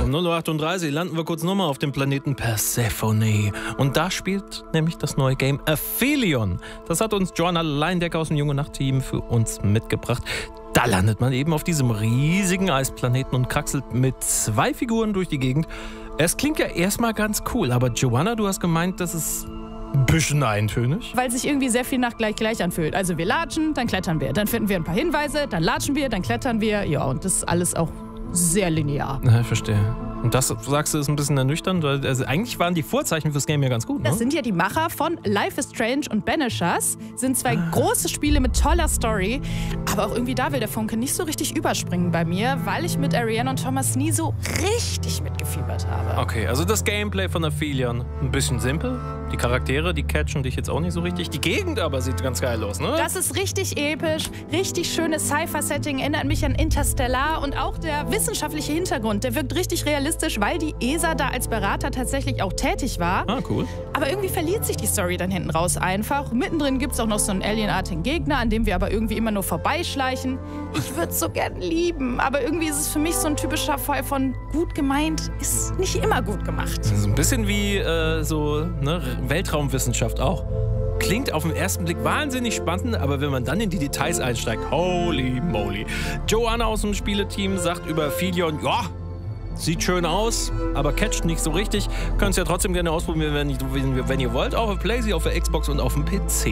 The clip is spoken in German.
Um 0:38 Uhr landen wir kurz nochmal auf dem Planeten Persephone. Und da spielt nämlich das neue Game Aphelion. Das hat uns Joanna Leindecker aus dem Junge Nacht-Team für uns mitgebracht. Da landet man eben auf diesem riesigen Eisplaneten und kraxelt mit 2 Figuren durch die Gegend. Es klingt ja erstmal ganz cool, aber Joanna, du hast gemeint, das ist ein bisschen eintönig. Weil sich irgendwie sehr viel nach gleich anfühlt. Also wir latschen, dann klettern wir. Dann finden wir ein paar Hinweise, dann latschen wir, dann klettern wir. Ja, und das ist alles auch sehr linear. Ja, verstehe. Und das, sagst du, ist ein bisschen ernüchternd? Weil, also eigentlich waren die Vorzeichen fürs Game ja ganz gut, ne? Das sind ja die Macher von Life is Strange und Banishers. Sind 2 große Spiele mit toller Story. Aber auch irgendwie da will der Funke nicht so richtig überspringen bei mir, weil ich mit Ariane und Thomas nie so richtig mitgefiebert habe. Okay, also das Gameplay von Aphelion ein bisschen simpel. Die Charaktere, die catchen dich jetzt auch nicht so richtig. Die Gegend aber sieht ganz geil aus, ne? Das ist richtig episch, richtig schönes Sci-Fi-Setting, erinnert mich an Interstellar. Und auch der wissenschaftliche Hintergrund, der wirkt richtig realistisch, weil die ESA da als Berater tatsächlich auch tätig war. Ah, cool. Aber irgendwie verliert sich die Story dann hinten raus einfach. Mittendrin gibt es auch noch so einen alienartigen Gegner, an dem wir aber irgendwie immer nur vorbeischleichen. Ich würde es so gern lieben, aber irgendwie ist es für mich so ein typischer Fall von gut gemeint, ist nicht immer gut gemacht. Das ist ein bisschen wie Weltraumwissenschaft auch. Klingt auf den ersten Blick wahnsinnig spannend, aber wenn man dann in die Details einsteigt, holy moly. Joanna aus dem Spieleteam sagt über Aphelion, ja, sieht schön aus, aber catcht nicht so richtig. Könnt es ja trotzdem gerne ausprobieren, wenn ihr wollt. Auch auf PlayStation, auf der Xbox und auf dem PC.